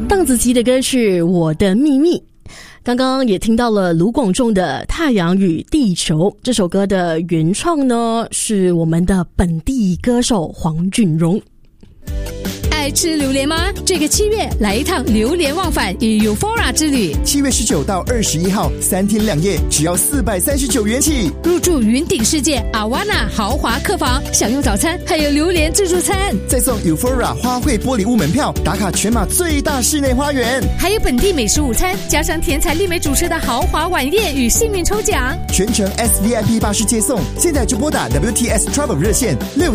邓紫棋的歌是《我的秘密》。刚刚也听到了卢广仲的《太阳与地球》，这首歌的原创呢是我们的本地歌手黄俊荣。 爱吃榴莲吗？这个7月来一趟榴莲忘返与 Euphoria 之旅。 7月19到21号，3天2夜，只要439元起。 入住云顶世界 Awana 豪华客房，享用早餐，还有榴莲自助餐， 再送 Euphoria 花卉玻璃屋门票，打卡全马最大室内花园， 还有本地美食午餐，加上甜彩丽美主持的豪华晚宴与幸运抽奖， 全程 SVIP 巴士接送。现在就拨打 WTS Travel 热线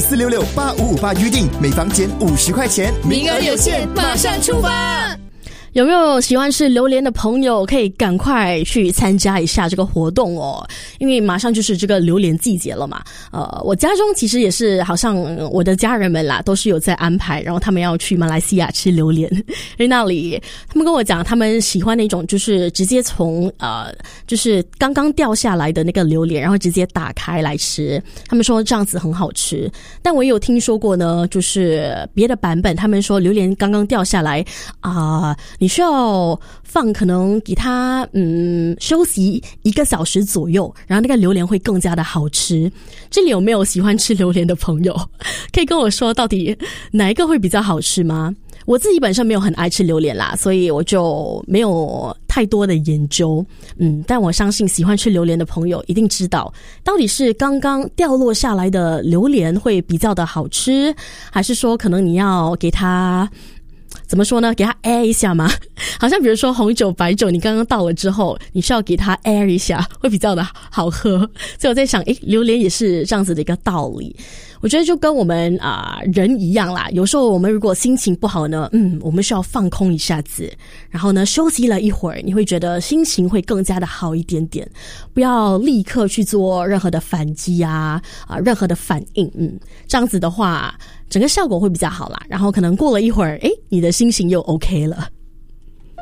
64668558预定，每房减50块钱。 名额有限，马上出发！ 有没有喜欢吃榴莲的朋友可以赶快去参加一下这个活动哦，因为马上就是这个榴莲季节了嘛。我家中其实也是好像我的家人们啦都是有在安排，然后他们要去马来西亚吃榴莲。因为那里他们跟我讲他们喜欢那种就是直接从就是刚刚掉下来的那个榴莲，然后直接打开来吃，他们说这样子很好吃。但我也有听说过呢，就是别的版本他们说榴莲刚刚掉下来你需要放可能给它休息1个小时左右，然后那个榴莲会更加的好吃。这里有没有喜欢吃榴莲的朋友可以跟我说到底哪一个会比较好吃吗？我自己本身没有很爱吃榴莲啦，所以我就没有太多的研究。但我相信喜欢吃榴莲的朋友一定知道，到底是刚刚掉落下来的榴莲会比较的好吃，还是说可能你要给它怎么说呢？给它 air 一下吗？好像比如说红酒、白酒，你刚刚倒了之后，你需要给它 air 一下，会比较的好喝。所以我在想，榴莲也是这样子的一个道理。我觉得就跟我们人一样啦，有时候我们如果心情不好呢，我们需要放空一下子，然后呢休息了一会儿，你会觉得心情会更加的好一点点。不要立刻去做任何的反击任何的反应，这样子的话整个效果会比较好啦。然后可能过了一会儿，你的心情又 OK 了。